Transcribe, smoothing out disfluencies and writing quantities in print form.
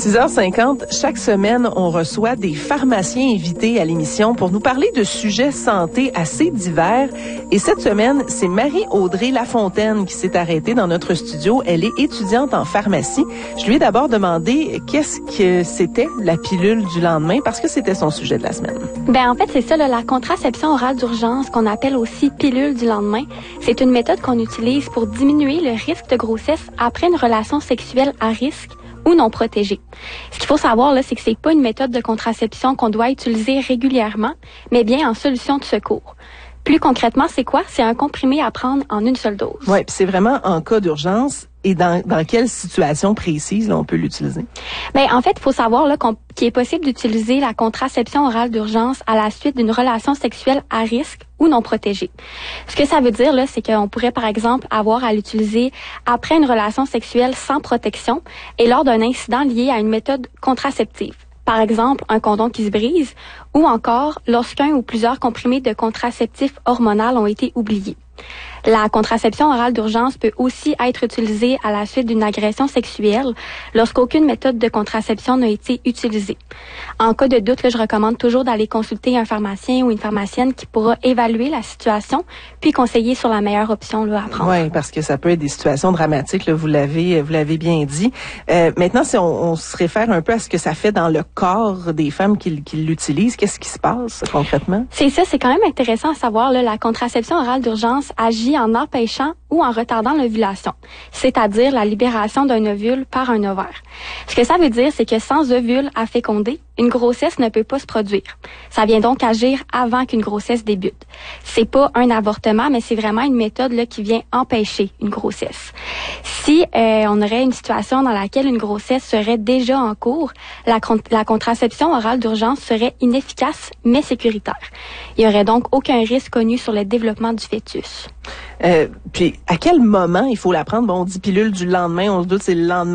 6h50, chaque semaine, on reçoit des pharmaciens invités à l'émission pour nous parler de sujets santé assez divers. Et cette semaine, c'est Marie-Audrey Lafontaine qui s'est arrêtée dans notre studio. Elle est étudiante en pharmacie. Je lui ai d'abord demandé qu'est-ce que c'était la pilule du lendemain parce que c'était son sujet de la semaine. En fait, c'est ça, la contraception orale d'urgence qu'on appelle aussi pilule du lendemain. C'est une méthode qu'on utilise pour diminuer le risque de grossesse après une relation sexuelle à risque ou non protégée. Ce qu'il faut savoir, là, c'est que c'est pas une méthode de contraception qu'on doit utiliser régulièrement, mais bien en solution de secours. Plus concrètement, c'est quoi? C'est un comprimé à prendre en une seule dose. Oui, puis c'est vraiment en cas d'urgence. Et dans quelle situation précise là, on peut l'utiliser? En fait, il faut savoir là, qu'il est possible d'utiliser la contraception orale d'urgence à la suite d'une relation sexuelle à risque ou non protégée. Ce que ça veut dire, là, c'est qu'on pourrait, par exemple, avoir à l'utiliser après une relation sexuelle sans protection et lors d'un incident lié à une méthode contraceptive. Par exemple, un condom qui se brise ou encore lorsqu'un ou plusieurs comprimés de contraceptifs hormonaux ont été oubliés. La contraception orale d'urgence peut aussi être utilisée à la suite d'une agression sexuelle lorsqu'aucune méthode de contraception n'a été utilisée. En cas de doute, là, je recommande toujours d'aller consulter un pharmacien ou une pharmacienne qui pourra évaluer la situation puis conseiller sur la meilleure option là, à prendre. Oui, parce que ça peut être des situations dramatiques, là, vous l'avez bien dit. Maintenant, si on se réfère un peu à ce que ça fait dans le corps des femmes qui l'utilisent, qu'est-ce qui se passe concrètement? C'est ça, c'est quand même intéressant à savoir. Là, la contraception orale d'urgence agit en empêchant ou en retardant l'ovulation, c'est-à-dire la libération d'un ovule par un ovaire. Ce que ça veut dire, c'est que sans ovule à féconder, une grossesse ne peut pas se produire. Ça vient donc agir avant qu'une grossesse débute. C'est pas un avortement, mais c'est vraiment une méthode là, qui vient empêcher une grossesse. Si on aurait une situation dans laquelle une grossesse serait déjà en cours, la contraception orale d'urgence serait inefficace mais sécuritaire. Il y aurait donc aucun risque connu sur le développement du fœtus. Puis à quel moment il faut la prendre? Bon, on dit pilule du lendemain, on se doute c'est le lendemain.